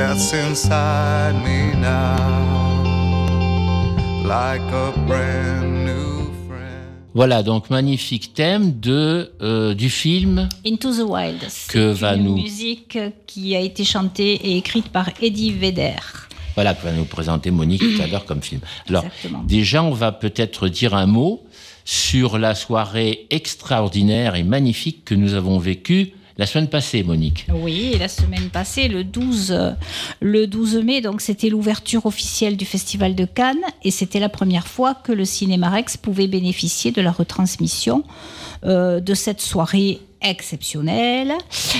that's inside me now, like a brand new friend. Voilà, donc magnifique thème du film Into the Wild. que va une nous musique qui a été chantée et écrite par Eddie Vedder. Voilà, que va nous présenter Monique tout à l'heure comme film. Alors, Exactement. déjà, on va peut-être dire un mot sur la soirée extraordinaire et magnifique que nous avons vécue la semaine passée, Monique. Oui, la semaine passée, le 12 mai, donc c'était l'ouverture officielle du Festival de Cannes et c'était la première fois que le Cinéma Rex pouvait bénéficier de la retransmission de cette soirée exceptionnelle.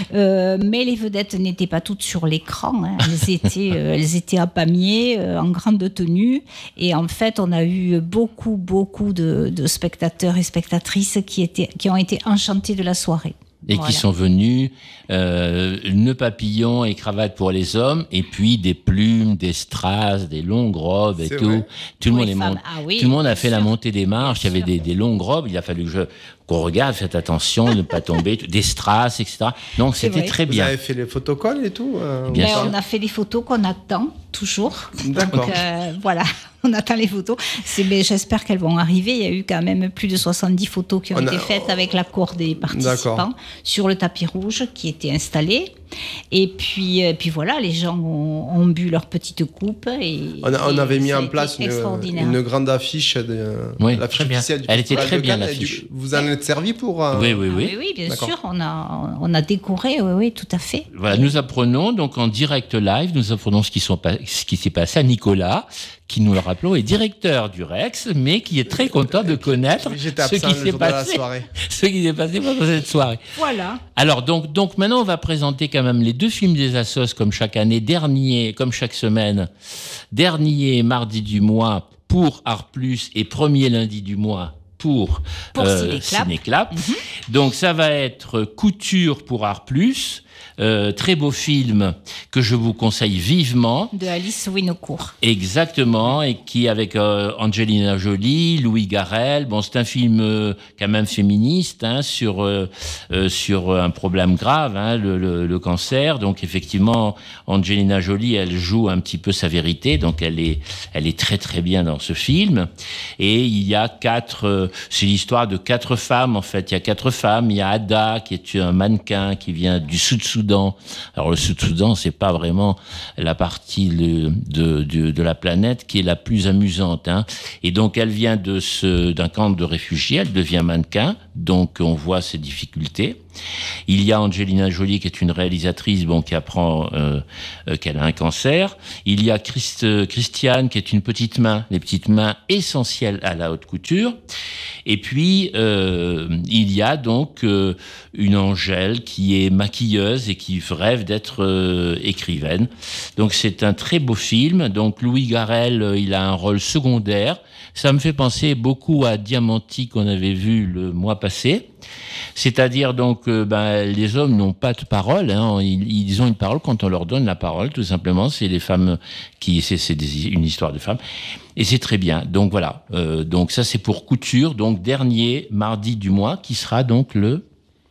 Mais les vedettes n'étaient pas toutes sur l'écran, hein. Elles étaient à Pamiers, en grande tenue. Et en fait, on a eu beaucoup de spectateurs et spectatrices qui ont été enchantés de la soirée. Et Voilà. qui sont venus, nœuds papillons et cravates pour les hommes, et puis des plumes, des strass, des longues robes et C'est tout. vrai. Tout le Pour monde les est femmes. monté. Ah oui, tout le monde a bien fait la sûr. montée des marches. Il y avait Bien sûr. des longues robes. Il a fallu qu'on regarde, faites attention de ne pas tomber, des strass, etc. Donc C'est c'était vrai. très Vous bien. avez fait les photocolles et tout Bien Ben, sûr. on a fait des photos qu'on attend toujours. D'accord. Donc, voilà, on attend les photos. J'espère qu'elles vont arriver. Il y a eu quand même plus de 70 photos qui ont On a- été faites avec l'accord des participants D'accord. sur le tapis rouge qui était installé. Et puis voilà, les gens ont bu leur petite coupe. On avait mis ça a en été place extraordinaire. une grande affiche, Oui, l'affiche très bien. officielle du Elle était Festival très de bien, Cannes, et l'affiche. vous en êtes servi pour... Oui, oui, Ah oui. oui, bien D'accord. sûr, on a décoré, oui, tout à fait. Voilà, nous apprenons donc en direct live, nous apprenons ce qui s'est passé à Nicolas, qui, nous le rappelons, est directeur du Rex, mais qui est très content de connaître J'étais ce absent qui le s'est jour de la passé, soirée. ce qui s'est passé pendant cette soirée. Voilà. Alors donc maintenant on va présenter quand même les deux films des Assos comme chaque année, comme chaque semaine, dernier mardi du mois pour Art Plus et premier lundi du mois pour Cinéclap. Cinéclap. Donc ça va être Couture pour Art Plus. Très beau film que je vous conseille vivement. De Alice Winocourt. Exactement, et qui avec Angelina Jolie, Louis Garrel. Bon, c'est un film quand même féministe sur un problème grave, hein, le cancer. Donc effectivement, Angelina Jolie, elle joue un petit peu sa vérité. Donc elle est très très bien dans ce film. Et il y a c'est l'histoire de 4 femmes en fait. Il y a 4 femmes. Il y a Ada qui est un mannequin qui vient du Sud-Soudan. Alors le Sud-Soudan, c'est pas vraiment la partie de la planète qui est la plus amusante, hein. Et donc elle vient d'un camp de réfugiés, elle devient mannequin, donc on voit ses difficultés. Il y a Angelina Jolie qui est une réalisatrice qui apprend qu'elle a un cancer. Il y a Christiane qui est une petite main, les petites mains essentielles à la haute couture. Et puis il y a donc une Angèle qui est maquilleuse et qui rêve d'être écrivaine. Donc c'est un très beau film. Donc Louis Garrel, il a un rôle secondaire. Ça me fait penser beaucoup à Diamanti qu'on avait vu le mois passé. C'est-à-dire donc les hommes n'ont pas de parole, hein. Ils ont une parole quand on leur donne la parole, tout simplement. C'est les femmes une histoire de femmes, et c'est très bien. Donc voilà. Donc ça c'est pour Couture. Donc dernier mardi du mois qui sera donc le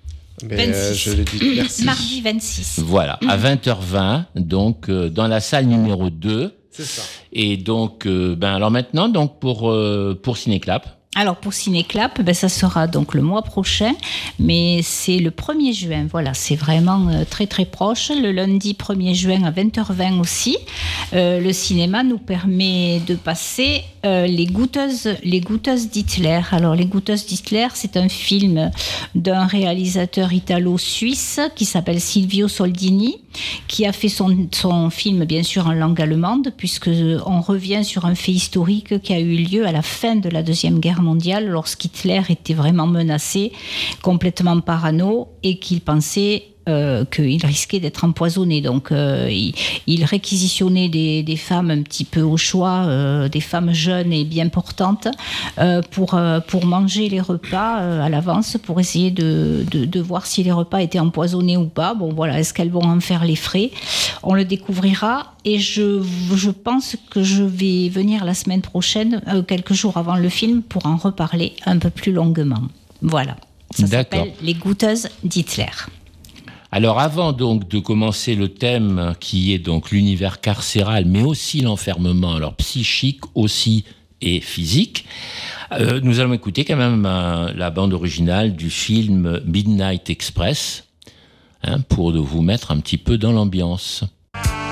26. Je l'ai dit, merci. Mardi 26. voilà à 20h20. Donc dans la salle numéro 2. C'est ça. Et donc alors maintenant donc pour Cinéclap. Alors pour Cinéclap, ça sera donc le mois prochain, mais c'est le 1er juin. Voilà, c'est vraiment très très proche. Le lundi 1er juin à 20h20 aussi. Le cinéma nous permet de passer les goûteuses d'Hitler. Alors les goûteuses d'Hitler, c'est un film d'un réalisateur italo-suisse qui s'appelle Silvio Soldini, qui a fait son film bien sûr en langue allemande, puisque on revient sur un fait historique qui a eu lieu à la fin de la Deuxième Guerre mondiale, lorsqu'Hitler était vraiment menacé, complètement parano, et qu'il pensait qu'il risquait d'être empoisonné. Donc il réquisitionnait des femmes un petit peu au choix, des femmes jeunes et bien portantes, pour manger les repas à l'avance, pour essayer de voir si les repas étaient empoisonnés ou pas. Bon voilà, est-ce qu'elles vont en faire les frais? On le découvrira, et je pense que je vais venir la semaine prochaine, quelques jours avant le film, pour en reparler un peu plus longuement. Voilà, ça D'accord. s'appelle Les goûteuses d'Hitler. Alors avant donc de commencer le thème qui est donc l'univers carcéral, mais aussi l'enfermement, alors psychique aussi et physique, nous allons écouter quand même la bande originale du film Midnight Express, pour vous mettre un petit peu dans l'ambiance.